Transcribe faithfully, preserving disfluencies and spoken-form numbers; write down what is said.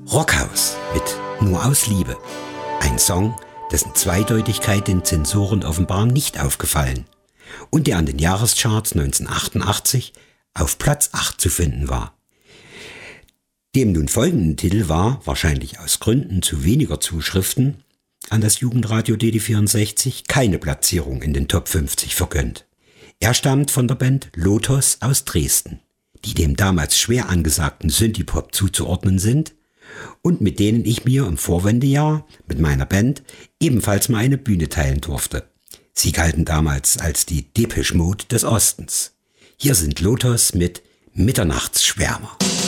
Rockhaus mit Nur aus Liebe. Ein Song, dessen Zweideutigkeit den Zensoren offenbar nicht aufgefallen und der an den Jahrescharts neunzehnhundertachtundachtzig auf Platz acht zu finden war. Dem nun folgenden Titel war, wahrscheinlich aus Gründen zu weniger Zuschriften an das Jugendradio D D vierundsechzig, keine Platzierung in den Top fünfzig vergönnt. Er stammt von der Band Lotos aus Dresden, die dem damals schwer angesagten Synthie-Pop zuzuordnen sind und mit denen ich mir im Vorwendejahr mit meiner Band ebenfalls mal eine Bühne teilen durfte. Sie galten damals als die Depeche Mode des Ostens. Hier sind Lotos mit Mitternachtsschwärmer.